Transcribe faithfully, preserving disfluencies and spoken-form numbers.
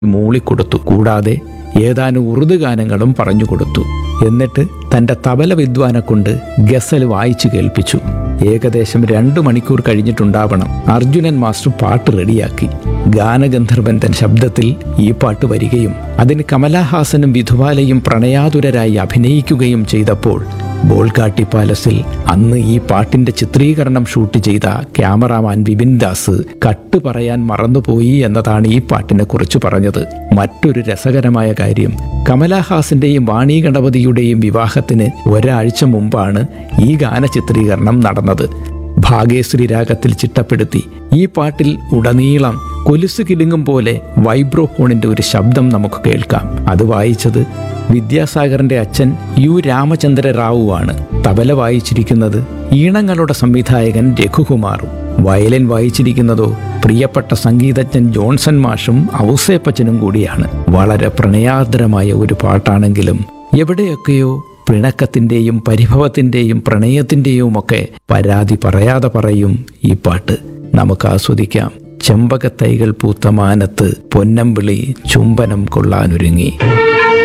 മൂളിക്കൊടുത്തു. കൂടാതെ ഏതാനും ഉറുദു ഗാനങ്ങളും പറഞ്ഞുകൊടുത്തു. എന്നിട്ട് തൻ്റെ തബല വിദ്വാനെ കൊണ്ട് ഗസൽ വായിച്ചു കേൾപ്പിച്ചു. ഏകദേശം രണ്ടു മണിക്കൂർ കഴിഞ്ഞിട്ടുണ്ടാവണം അർജുനൻ മാസ്റ്റർ പാട്ട് റെഡിയാക്കി. ഗാനഗന്ധർവൻ തൻ ശബ്ദത്തിൽ ഈ പാട്ട് വരികയും അതിന് കമലഹാസനും വിധുവാലയും പ്രണയാതുരരായി അഭിനയിക്കുകയും ചെയ്തപ്പോൾ ബോൾഗാട്ടി പാലസിൽ അന്ന് ഈ പാട്ടിന്റെ ചിത്രീകരണം ഷൂട്ട് ചെയ്ത ക്യാമറാമാൻ വിപിൻ ദാസ് കട്ട് പറയാൻ മറന്നുപോയി എന്നതാണ് ഈ പാട്ടിനെ കുറിച്ച് പറഞ്ഞത്. മറ്റൊരു രസകരമായ കാര്യം, കമലഹാസന്റെയും വാണി ഗണപതിയുടെയും വിവാഹത്തിന് ഒരാഴ്ച മുമ്പാണ് ഈ ഗാന ചിത്രീകരണം നടന്നത്. ഭാഗ്യശ്രീ രാഗത്തിൽ ചിട്ടപ്പെടുത്തി ഈ പാട്ടിൽ ഉടനീളം കൊലുസ് കിലുങ്ങും പോലെ വൈബ്രോഫോണിന്റെ ഒരു ശബ്ദം നമുക്ക് കേൾക്കാം. അത് വായിച്ചത് വിദ്യാസാഗറിന്റെ അച്ഛൻ യു രാമചന്ദ്ര റാവുവാണ്. തബല വായിച്ചിരിക്കുന്നത് ഈണങ്ങളുടെ സംവിധായകൻ രഘുകുമാറും. വയലിൻ വായിച്ചിരിക്കുന്നതോ പ്രിയപ്പെട്ട സംഗീതജ്ഞൻ ജോൺസൺ മാഷും ഔസേപ്പച്ചനും കൂടിയാണ്. വളരെ പ്രണയാർദ്രമായ ഒരു പാട്ടാണെങ്കിലും എവിടെയൊക്കെയോ പിണക്കത്തിൻ്റെയും പരിഭവത്തിൻ്റെയും പ്രണയത്തിൻ്റെയും ഒക്കെ പരാതി പറയാതെ പറയും ഈ പാട്ട്. നമുക്ക് ആസ്വദിക്കാം. ചെമ്പകത്തൈകൾ പൂത്ത മാനത്ത് പൊന്നമ്പിളി ചുംബനം കൊള്ളാനൊരുങ്ങി.